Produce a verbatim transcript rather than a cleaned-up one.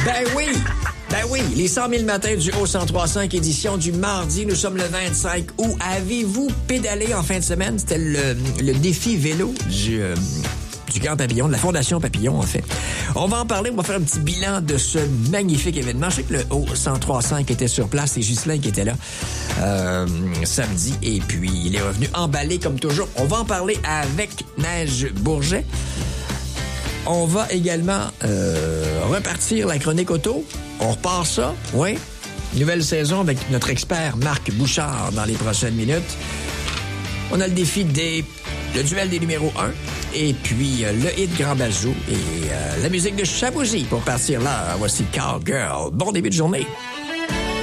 Ben oui! Ben oui, les cent mille matins du Haut cent trois virgule cinq édition du mardi. Nous sommes le vingt-cinq août. Avez-vous pédalé en fin de semaine? C'était le, le défi vélo du... Euh, du Grand Papillon, de la Fondation Papillon, en fait. On va en parler, on va faire un petit bilan de ce magnifique événement. Je sais que le Haut cent trois virgule cinq était sur place, c'est Ghislain qui était là euh, samedi, et puis il est revenu emballé comme toujours. On va en parler avec Neige Bourget. On va également euh, repartir la chronique auto. On repart ça, oui. Nouvelle saison avec notre expert Marc Bouchard dans les prochaines minutes. On a le défi des... le duel des numéros un. Et puis, euh, le hit Grand Bazou et euh, la musique de Chabouzy pour partir là. Voici Cowgirl. Bon début de journée.